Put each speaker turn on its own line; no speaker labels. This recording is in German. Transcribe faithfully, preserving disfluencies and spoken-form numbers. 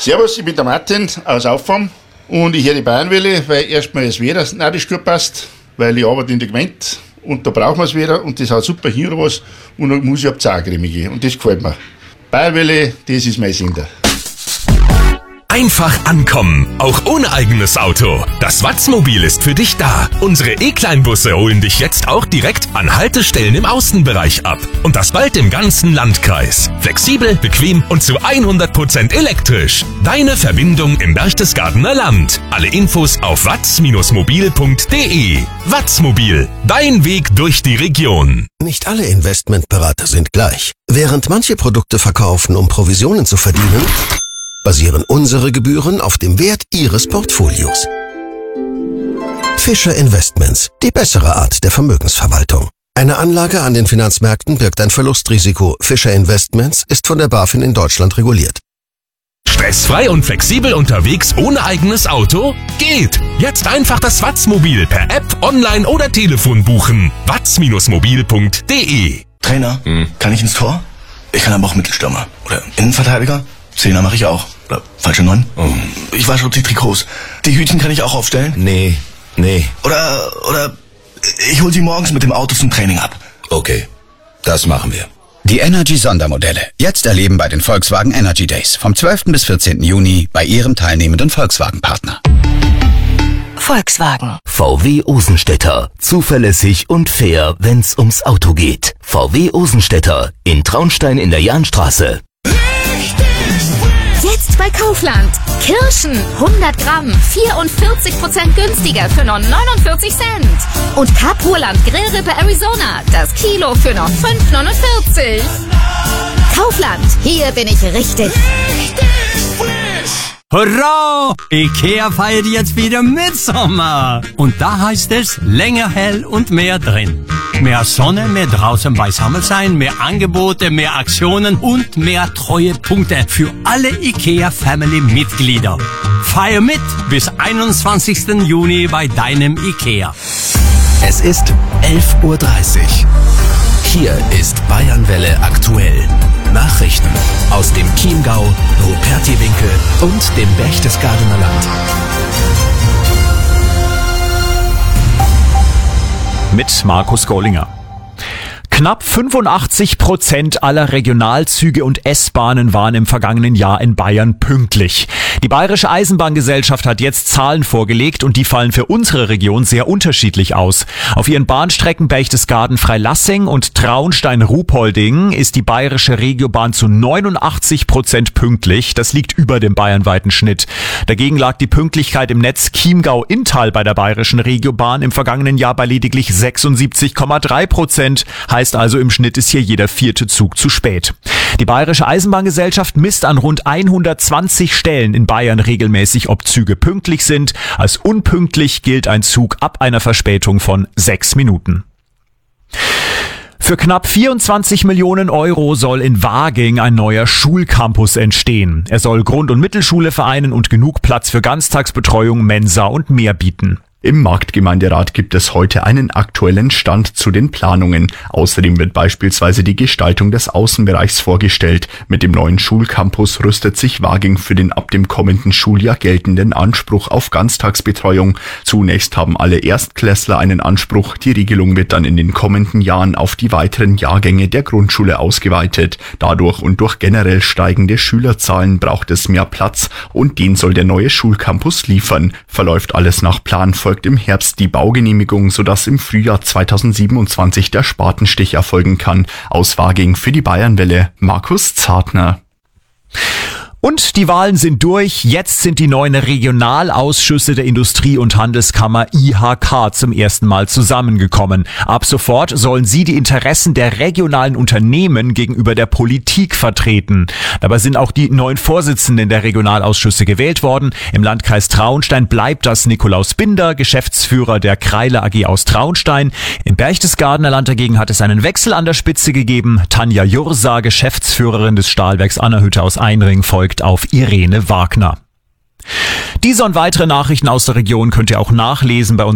Servus, ich bin der Martin aus Auffarm und ich höre die Bayernwelle, weil erstmal das Wetter narrisch gut passt, weil ich arbeite in der Gemeinde und da brauchen wir es wieder und das hat super hier oder was und dann muss ich ab Zagremi gehen und das gefällt mir. Bayernwelle, das ist mein Sender.
Einfach ankommen, auch ohne eigenes Auto. Das Watzmobil ist für dich da. Unsere E-Kleinbusse holen dich jetzt auch direkt an Haltestellen im Außenbereich ab. Und das bald im ganzen Landkreis. Flexibel, bequem und zu hundert Prozent elektrisch. Deine Verbindung im Berchtesgadener Land. Alle Infos auf watz mobil punkt de. Watzmobil, dein Weg durch die Region.
Nicht alle Investmentberater sind gleich. Während manche Produkte verkaufen, um Provisionen zu verdienen, basieren unsere Gebühren auf dem Wert Ihres Portfolios. Fischer Investments, die bessere Art der Vermögensverwaltung. Eine Anlage an den Finanzmärkten birgt ein Verlustrisiko. Fischer Investments ist von der BaFin in Deutschland reguliert.
Stressfrei und flexibel unterwegs ohne eigenes Auto? Geht! Jetzt einfach das Watzmobil per App, online oder Telefon buchen. watz mobil punkt de.
Trainer, hm. kann ich ins Tor? Ich kann aber auch Mittelstürmer. Oder Innenverteidiger? Zehner mache ich auch. Oder falsche Neun? Oh. Ich wasche die Trikots. Die Hütchen kann ich auch aufstellen?
Nee, nee.
Oder, oder ich hol sie morgens mit dem Auto zum Training ab.
Okay, das machen wir.
Die Energy-Sondermodelle. Jetzt erleben bei den Volkswagen Energy Days. Vom zwölften bis vierzehnten Juni bei Ihrem teilnehmenden Volkswagen-Partner.
Volkswagen.
V W Osenstädter. Zuverlässig und fair, wenn's ums Auto geht. V W Osenstädter. In Traunstein in der Jahnstraße.
Jetzt bei Kaufland. Kirschen hundert Gramm, vierundvierzig Prozent günstiger für nur neunundvierzig Cent. Und Kapurland Grillrippe Arizona, das Kilo für nur fünf neunundvierzig. Kaufland, hier bin ich richtig.
Richtig frisch. Hurra! Ikea feiert jetzt wieder Mitsommer. Und da heißt es länger hell und mehr drin. Mehr Sonne, mehr draußen beisammen sein, mehr Angebote, mehr Aktionen und mehr Treuepunkte für alle Ikea Family Mitglieder. Feier mit bis einundzwanzigsten Juni bei deinem Ikea.
Es ist elf Uhr dreißig. Hier ist Bayernwelle aktuell. Nachrichten aus dem Chiemgau, Rupertiwinkel und dem Berchtesgadener Land.
Mit Markus Gollinger. Knapp fünfundachtzig Prozent aller Regionalzüge und S-Bahnen waren im vergangenen Jahr in Bayern pünktlich. Die Bayerische Eisenbahngesellschaft hat jetzt Zahlen vorgelegt und die fallen für unsere Region sehr unterschiedlich aus. Auf ihren Bahnstrecken Berchtesgaden-Freilassing und Traunstein-Ruhpolding ist die Bayerische Regiobahn zu neunundachtzig Prozent pünktlich. Das liegt über dem bayernweiten Schnitt. Dagegen lag die Pünktlichkeit im Netz Chiemgau-Inntal bei der Bayerischen Regiobahn im vergangenen Jahr bei lediglich sechsundsiebzig Komma drei Prozent. Heißt also, im Schnitt ist hier jeder vierte Zug zu spät. Die Bayerische Eisenbahngesellschaft misst an rund hundertzwanzig Stellen in Bayern regelmäßig, ob Züge pünktlich sind. Als unpünktlich gilt ein Zug ab einer Verspätung von sechs Minuten. Für knapp vierundzwanzig Millionen Euro soll in Waging ein neuer Schulcampus entstehen. Er soll Grund- und Mittelschule vereinen und genug Platz für Ganztagsbetreuung, Mensa und mehr bieten.
Im Marktgemeinderat gibt es heute einen aktuellen Stand zu den Planungen. Außerdem wird beispielsweise die Gestaltung des Außenbereichs vorgestellt. Mit dem neuen Schulcampus rüstet sich Waging für den ab dem kommenden Schuljahr geltenden Anspruch auf Ganztagsbetreuung. Zunächst haben alle Erstklässler einen Anspruch. Die Regelung wird dann in den kommenden Jahren auf die weiteren Jahrgänge der Grundschule ausgeweitet. Dadurch und durch generell steigende Schülerzahlen braucht es mehr Platz und den soll der neue Schulcampus liefern. Verläuft alles nach Plan, folgt im Herbst die Baugenehmigung, sodass im Frühjahr zweitausendsiebenundzwanzig der Spatenstich erfolgen kann. Aus Waging für die Bayernwelle, Markus Zartner.
Und die Wahlen sind durch. Jetzt sind die neuen Regionalausschüsse der Industrie- und Handelskammer I H K zum ersten Mal zusammengekommen. Ab sofort sollen sie die Interessen der regionalen Unternehmen gegenüber der Politik vertreten. Dabei sind auch die neuen Vorsitzenden der Regionalausschüsse gewählt worden. Im Landkreis Traunstein bleibt das Nikolaus Binder, Geschäftsführer der Kreile A G aus Traunstein. Im Berchtesgadener Land dagegen hat es einen Wechsel an der Spitze gegeben. Tanja Jursa, Geschäftsführerin des Stahlwerks Annerhütte aus Einring, folgt auf Irene Wagner. Diese und weitere Nachrichten aus der Region könnt ihr auch nachlesen bei uns.